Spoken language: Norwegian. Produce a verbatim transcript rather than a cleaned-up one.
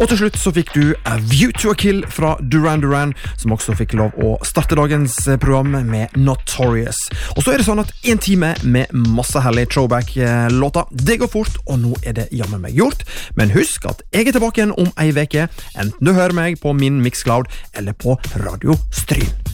Og til slutt så fikk du A View to a Kill fra Duran Duran, som også fikk lov å starte dagens program med Notorious. Og så er det sånn at en time med masse herlig throwback-låter, det går fort, og nå er det jammen meg gjort. Men husk at jeg er tilbake igjen om ei veke, enten du hører meg på min Mixcloud eller på Radio Stryn.